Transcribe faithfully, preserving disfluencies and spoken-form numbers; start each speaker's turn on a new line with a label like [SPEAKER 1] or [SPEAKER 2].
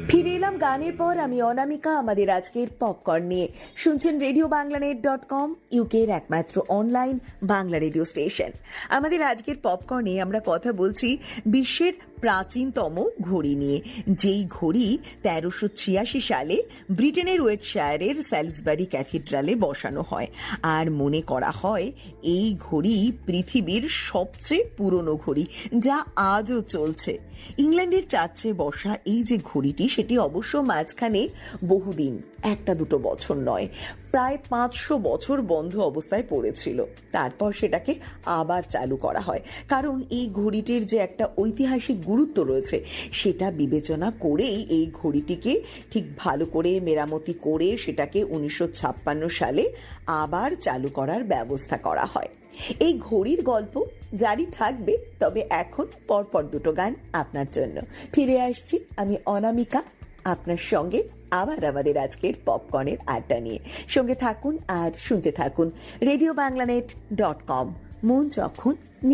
[SPEAKER 1] ফিরে এলাম গানের পর। আমি অনামিকা, আমাদের আজকের পপকর্ন নিয়ে। শুনছেন রেডিও বাংলানেট ডট কম, ইউকের একমাত্র অনলাইন বাংলা রেডিও স্টেশন। আমাদের আজকের পপকর্নে আমরা কথা বলছি বিশ্বের প্রাচীনতম ঘড়ি নিয়ে, যেই ঘড়ি তেরোশো ছিয়াশি সালে ব্রিটেনের ওয়েটশায়ারের স্যালিসবারি ক্যাথিড্রালে বসানো হয়। আর মনে করা হয় এই ঘড়ি পৃথিবীর সবচেয়ে পুরনো ঘড়ি, যা আজও চলছে। ইংল্যান্ডের চার্চে বসা এই যে ঘড়িটি, সেটি অবশ্য মাঝখানে বহুদিন, একটা দুটো বছর নয়, প্রায় পাঁচশো বছর বন্ধ অবস্থায় পড়েছিল। তারপর সেটাকে আবার চালু করা হয়, কারণ এই ঘড়িটির যে একটা ঐতিহাসিক গুরুত্ব রয়েছে সেটা বিবেচনা করেই এই ঘড়িটিকে ঠিক ভালো করে মেরামতি করে সেটাকে উনিশশো ছাপ্পান্ন সালে আবার চালু করার ব্যবস্থা করা হয়। এই ঘড়ির গল্প জারি থাকবে, তবে এখন পরপর দুটো গান আপনার জন্য। ফিরে আসছি আমি অনামিকা আপনার সঙ্গে আবার আমাদের আজকের পপকর্নের আড্ডা নিয়ে। সঙ্গে থাকুন আর শুনতে থাকুন রেডিও বাংলানেট ডট কম। মন যখন